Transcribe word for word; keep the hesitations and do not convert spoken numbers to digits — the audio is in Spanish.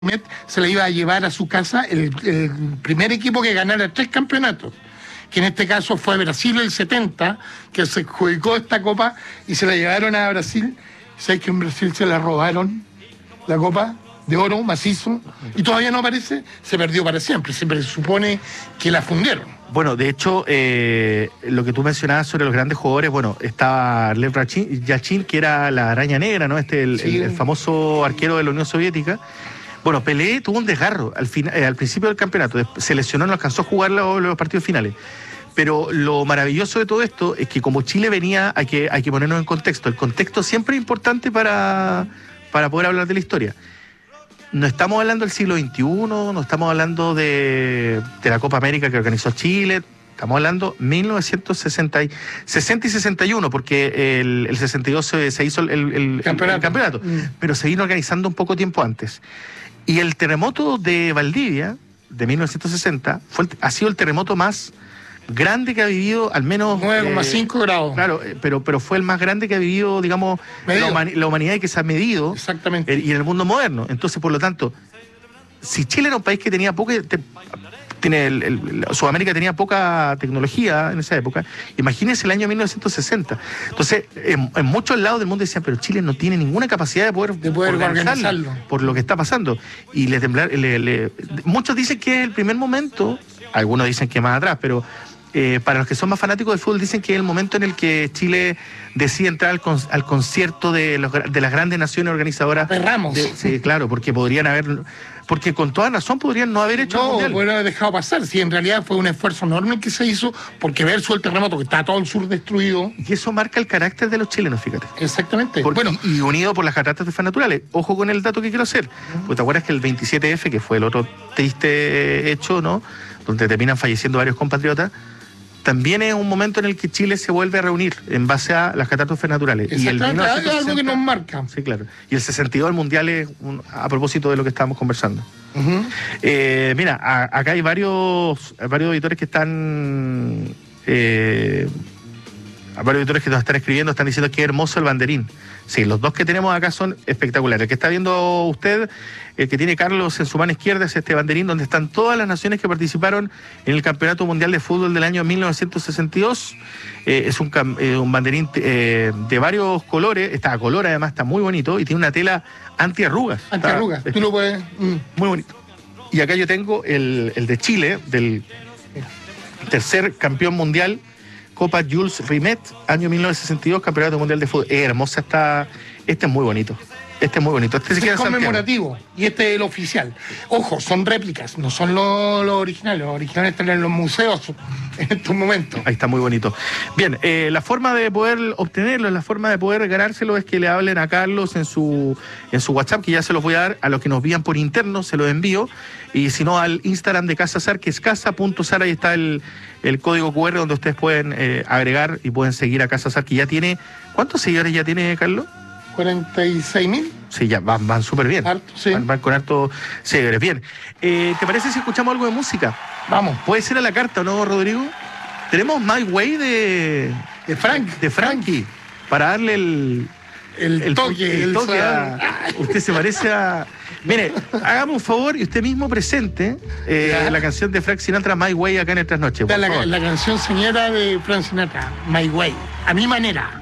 Met se le iba a llevar a su casa el, el primer equipo que ganara tres campeonatos, que en este caso fue Brasil el setenta, que se adjudicó esta copa y se la llevaron a Brasil. ¿Sabes que en Brasil se la robaron la copa de oro macizo y todavía no aparece? Se perdió para siempre, se presupone que la fundieron. Bueno, de hecho, eh, lo que tú mencionabas sobre los grandes jugadores, bueno, estaba Lev Yashin, que era la araña negra, ¿no? Este, el, sí. el, el famoso arquero de la Unión Soviética. Bueno, Pelé tuvo un desgarro al, fin, eh, al principio del campeonato, se lesionó, no alcanzó a jugar los, los partidos finales. Pero lo maravilloso de todo esto es que como Chile venía, hay que, hay que ponernos en contexto. El contexto siempre es importante para, para poder hablar de la historia. No estamos hablando del siglo veintiuno, no estamos hablando de, de la Copa América que organizó Chile, estamos hablando de mil novecientos sesenta, sesenta y sesenta y uno, porque el, el sesenta y dos se, se hizo el, el, el campeonato, el campeonato mm. pero se vino organizando un poco tiempo antes. Y el terremoto de Valdivia, de mil novecientos sesenta, fue, ha sido el terremoto más grande que ha vivido, al menos nueve coma cinco eh, grados. Claro, pero, pero fue el más grande que ha vivido, digamos, la, humani la humanidad y que se ha medido. Exactamente. El, y en el mundo moderno. Entonces, por lo tanto, si Chile era un país que tenía poca... Te, tiene el, el, Sudamérica tenía poca tecnología en esa época, imagínense el año mil novecientos sesenta. Entonces, en, en muchos lados del mundo decían, pero Chile no tiene ninguna capacidad de poder, de poder organizarlo por lo que está pasando. Y le temblar, le, le, muchos dicen que es el primer momento, algunos dicen que más atrás, pero eh, para los que son más fanáticos del fútbol dicen que es el momento en el que Chile decide entrar al, con, al concierto de, los, de las grandes naciones organizadoras. Perramos. De, sí, claro, porque podrían haber... Porque con toda razón podrían no haber hecho no, el mundial. No, podrían haber dejado pasar. Si en realidad fue un esfuerzo enorme que se hizo, porque versus el terremoto, que está todo el sur destruido. Y eso marca el carácter de los chilenos, fíjate. Exactamente. Porque, bueno, y unido por las catástrofes naturales. Ojo con el dato que quiero hacer. Uh-huh. Porque te acuerdas que el veintisiete efe, que fue el otro triste hecho, ¿no? Donde terminan falleciendo varios compatriotas, también es un momento en el que Chile se vuelve a reunir en base a las catástrofes naturales. Y el mil novecientos sesenta, es algo que nos marca. Sí, claro. Y el sesenta y dos, el mundial, es un, a propósito de lo que estábamos conversando. Uh-huh. eh, mira, a, acá hay varios, varios auditores que están... Eh, varios auditores que nos están escribiendo, están diciendo que hermoso el banderín. Sí, los dos que tenemos acá son espectaculares. El que está viendo usted, el que tiene Carlos en su mano izquierda, es este banderín donde están todas las naciones que participaron en el Campeonato Mundial de Fútbol del año mil novecientos sesenta y dos. Eh, es un, eh, un banderín eh, de varios colores, está a color además, está muy bonito y tiene una tela antiarrugas. Antiarrugas, tú lo puedes... Mm. Muy bonito. Y acá yo tengo el, el de Chile, del tercer campeón mundial, Copa Jules Rimet, año mil novecientos sesenta y dos, Campeonato Mundial de Fútbol. Es hermosa esta, este es muy bonito. Este es muy bonito. Este, este es conmemorativo y este es el oficial. Ojo, son réplicas, no son los lo originales. Los originales están en los museos en estos momentos. Ahí está muy bonito. Bien, eh, la forma de poder obtenerlo, la forma de poder ganárselo es que le hablen a Carlos en su, en su WhatsApp, que ya se los voy a dar. A los que nos envían por interno, se los envío. Y si no, al Instagram de Casa Sar, que es casa punto sar, ahí está el, el código cu erre donde ustedes pueden eh, agregar y pueden seguir a Casa Sar, que ya tiene... ¿Cuántos seguidores ya tiene, Carlos? cuarenta y seis mil. Sí, ya van, van súper bien. Harto, sí. Van, van con harto seguidores. Bien. Eh, ¿Te parece si escuchamos algo de música? Vamos. ¿Puede ser a la carta o no, Rodrigo? Tenemos My Way de... De Frank. De Frankie. Para darle el... El, el toque. El toque el a, usted se parece a... Mire, hagamos un favor y usted mismo presente eh, la canción de Frank Sinatra, My Way, acá en el Trasnoche. La, la, la canción señora de Frank Sinatra, My Way. A mi manera.